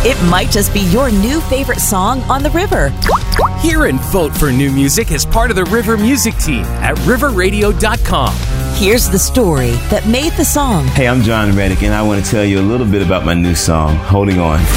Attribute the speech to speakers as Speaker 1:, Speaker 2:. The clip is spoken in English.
Speaker 1: It might just be your new favorite song on the river.
Speaker 2: Hear and vote for new music as part of the River Music Team at riverradio.com.
Speaker 1: Here's the story that made the song.
Speaker 3: Hey, I'm John Reddick, and I want to tell you a little bit about my new song, Holding On.